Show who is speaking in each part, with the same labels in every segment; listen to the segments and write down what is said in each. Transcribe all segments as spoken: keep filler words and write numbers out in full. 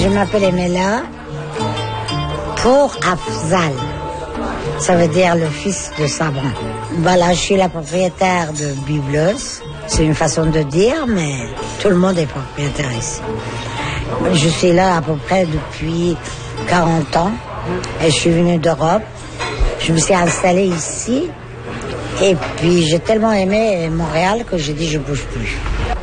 Speaker 1: Je m'appelle Emela pour Afzal. Ça veut dire le fils de Sabran. Voilà, je suis la propriétaire de Biblos. C'est une façon de dire, mais tout le monde est propriétaire ici. Je suis là à peu près depuis quarante ans et je suis venue d'Europe. Je me suis installée ici et puis j'ai tellement aimé Montréal que j'ai dit je bouge plus.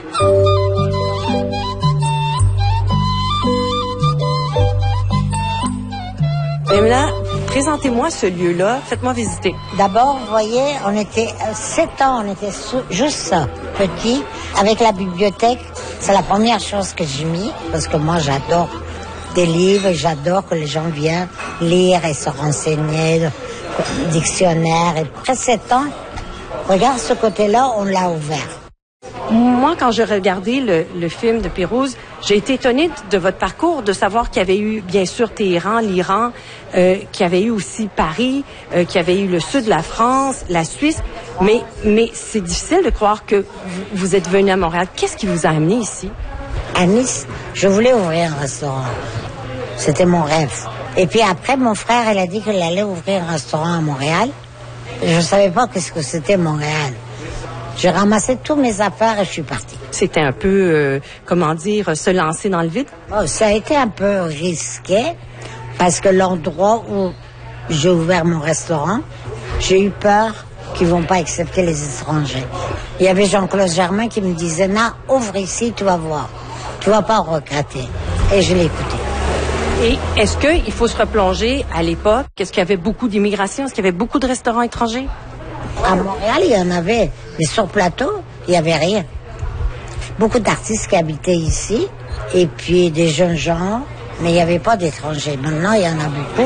Speaker 2: Emela, présentez-moi ce lieu-là, faites-moi visiter.
Speaker 1: D'abord, vous voyez, on était sept ans, on était sous, juste ça, petit, avec la bibliothèque. C'est la première chose que j'ai mis, parce que moi j'adore des livres, et j'adore que les gens viennent lire et se renseigner, dictionnaire. Et après sept ans, regarde ce côté-là, on l'a ouvert.
Speaker 2: Moi, quand j'ai regardé le, le film de Pérouse, j'ai été étonnée de votre parcours, de savoir qu'il y avait eu, bien sûr, Téhéran, l'Iran, euh, qu'il y avait eu aussi Paris, euh, qu'il y avait eu le sud de la France, la Suisse. Mais, mais c'est difficile de croire que vous, vous êtes venu à Montréal. Qu'est-ce qui vous a amené ici?
Speaker 1: À Nice, je voulais ouvrir un restaurant. C'était mon rêve. Et puis après, mon frère, il a dit qu'il allait ouvrir un restaurant à Montréal. Je ne savais pas qu'est-ce que c'était Montréal. J'ai ramassé tous mes affaires et je suis partie.
Speaker 2: C'était un peu, euh, comment dire, se lancer dans le vide?
Speaker 1: Oh, ça a été un peu risqué parce que l'endroit où j'ai ouvert mon restaurant, j'ai eu peur qu'ils ne vont pas accepter les étrangers. Il y avait Jean-Claude Germain qui me disait « Non, ouvre ici, tu vas voir. Tu ne vas pas regretter. » Et je l'ai écouté.
Speaker 2: Et est-ce qu'il faut se replonger à l'époque? Est-ce qu'il y avait beaucoup d'immigration? Est-ce qu'il y avait beaucoup de restaurants étrangers?
Speaker 1: À Montréal, il y en avait. Mais sur plateau, il n'y avait rien. Beaucoup d'artistes qui habitaient ici, et puis des jeunes gens, mais il n'y avait pas d'étrangers. Maintenant, il y en a beaucoup,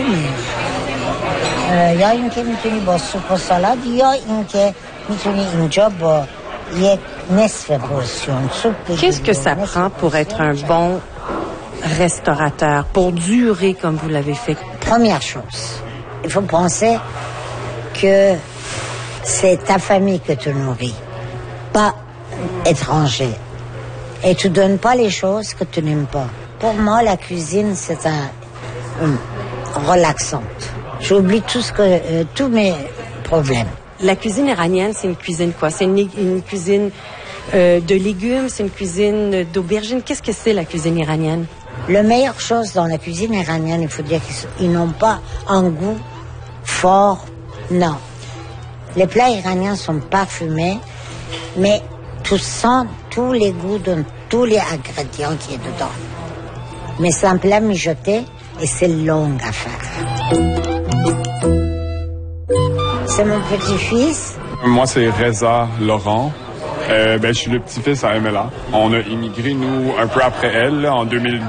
Speaker 1: mais... Il y a une qui me tenu bon soupe salade, il y a une qui me tenu un job, il y a une portion.
Speaker 2: Qu'est-ce que ça prend pour être un bon restaurateur, pour durer comme vous l'avez fait?
Speaker 1: Première chose, il faut penser que c'est ta famille que tu nourris, pas étranger. Et tu donnes pas les choses que tu n'aimes pas. Pour moi, la cuisine, c'est un, un relaxante. J'oublie tout ce que, euh, tous mes problèmes.
Speaker 2: La cuisine iranienne, c'est une cuisine quoi? C'est une, une cuisine euh, de légumes, c'est une cuisine d'aubergines. Qu'est-ce que c'est la cuisine iranienne?
Speaker 1: La meilleure chose dans la cuisine iranienne, il faut dire qu'ils n'ont pas un goût fort, non. Les plats iraniens sont parfumés, mais tu sens tous les goûts de tous les ingrédients qui est dedans. Mais c'est un plat mijoté et c'est long à faire. C'est mon petit-fils.
Speaker 3: Moi, c'est Reza Laurent. Euh, ben, je suis le petit-fils à Emela. On a immigré, nous, un peu après elle, là, en deux mille